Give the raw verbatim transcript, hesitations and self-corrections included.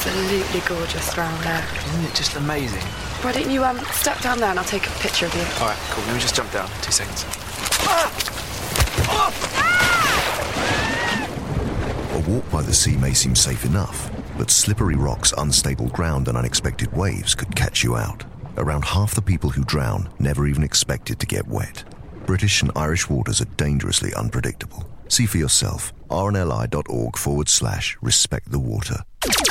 absolutely gorgeous round there. Isn't it just amazing? Why don't you um step down there and I'll take a picture of you? All right, cool. Let me just jump down. Two seconds. A walk by the sea may seem safe enough, but slippery rocks, unstable ground and unexpected waves could catch you out. Around half the people who drown never even expected to get wet. British and Irish waters are dangerously unpredictable. See for yourself. rnli.org forward slash respect the water.